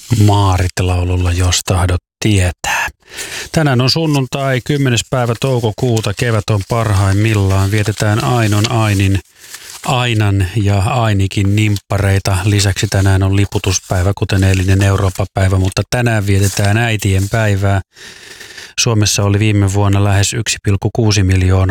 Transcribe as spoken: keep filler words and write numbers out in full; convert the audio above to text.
Maarit-laululla Jos tahdot tietää. Tänään on sunnuntai, kymmenes päivä toukokuuta. Kevät on parhaimmillaan. Vietetään Ainon, Ainin, Ainan ja Ainikin nimppareita. Lisäksi tänään on liputuspäivä, kuten eilinen Eurooppa-päivä, mutta tänään vietetään äitien päivää. Suomessa oli viime vuonna lähes yksi pilkku kuusi miljoonaa